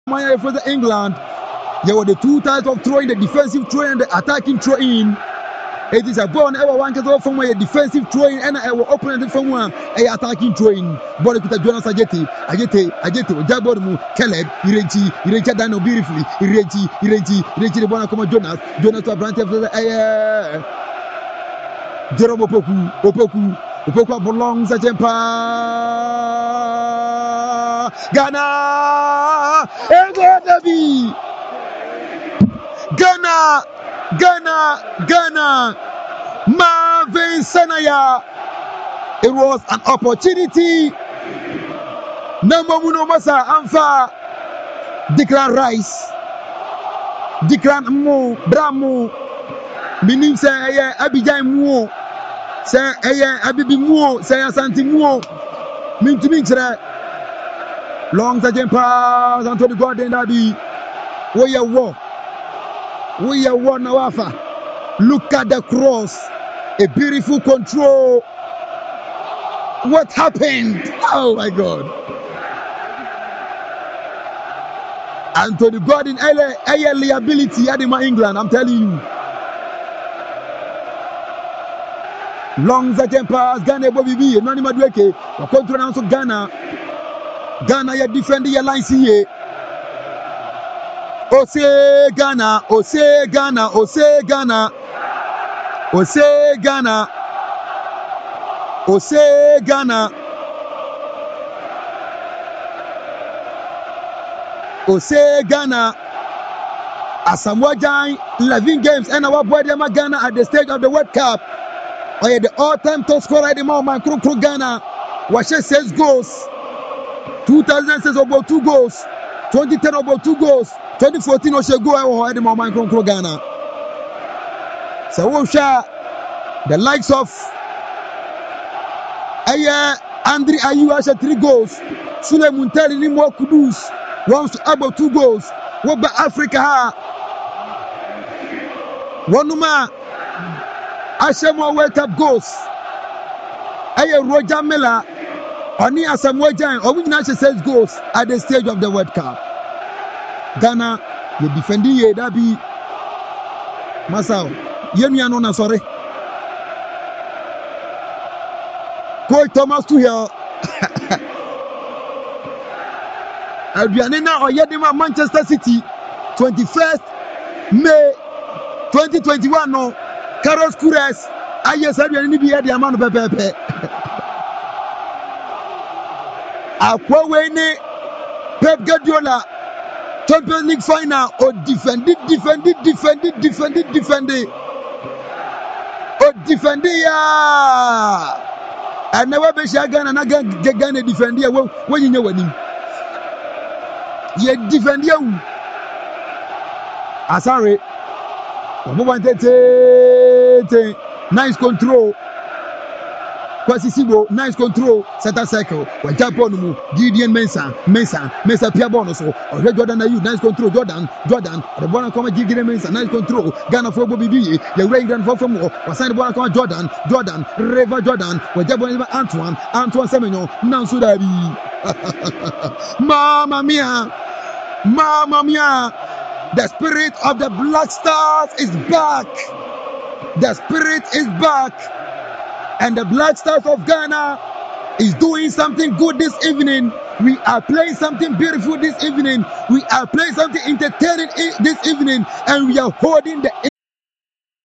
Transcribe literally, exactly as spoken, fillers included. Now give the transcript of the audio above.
for the England. There were the two types of throwing, the defensive throwing and the attacking throwing. It is a ball ever one can from a defensive throwing and I will open it from one a attacking throwing. Ball to Jonas Ajeti, Ajeti, Ajeti, Jabomu, Caleb, Irenchi, Irencha Dano beautifully, Irenchi, Irenchi, Irenchi the Bonacoma Jonas, Jonas Abrante for the Jerome Opoku, Opoku, Opoku belongs at Jempa Ghana, Ego Davi, Ghana. Ghana, Ghana, Marvin Sanaya. It was an opportunity. Number one, Masa Amfa, Declan Rice, Declan Mo, Bramo, Minim say Abidjan Mo, say Abibi Mo, say Asante Mo, Mintu Mintra, long time pass, Anthony Gordon Abi, where you walk. We are one Wafa. Look at the cross. A beautiful control. What happened? Oh my God. Anthony Gordon, a liability at England, I'm telling you. Long second pass, Ghana Bobby B, Nani Madweke, control also Ghana. Ghana, you defend your lines here. Ose Ghana, Ose Ghana, Ose Ghana, Ose Ghana, Ose Ghana, Ose Ghana. Asamoah Gyan, eleven games, and our boy Ghana at the stage of the World Cup. Oh yeah, the all-time top scorer at the moment, Kru Kru Ghana. Washe says goals. two thousand six about two goals. twenty ten about two goals. twenty fourteen Oshe go at the moment Kru Kru Ghana. So we share the likes of Aya Andre Ayew has three goals. Sule Muntari ni more Kudus wants to about two goals. What about Africa? One more Ashemo World Cup goals. Aya Roger Miller Oni Asamoah Gyan original says goals at the stage of the World Cup. Ghana, you defending ye that be Masao. Yemi anona sorry. Coach Thomas Tuchel. Adrianina Oyedema Manchester City, twenty-first May twenty twenty-one. No, Carlos Queiroz. Aye, Adrianini be the amount of pepe. Akwawene Pep Guardiola. Champions League final or defended, defended, defended, defended, defended. Or defended, yeah. I never be shagan and again get a defender when you know when him. Ye defend you. Ah, sorry. Nice control. Kwasisibo, nice control, center circle. When Japonumu, Gideon Mensah, Mensah, Mensah Pia Bonoso, or Jordan Ayew, nice control, Jordan, Jordan, the Bonacoma Gideon Mensah, nice control, Ghana for Bobby B, the Ray Grand for more, Wasan Bonacoma Jordan, Jordan, River Jordan, when Jabon Antoine, Antoine Semenyo, Nansudari. Mamma mia, Mamma mia, the spirit of the Black Stars is back. The spirit is back. And the Black Stars of Ghana is doing something good this evening. We are playing something beautiful this evening. We are playing something entertaining this evening. And we are holding the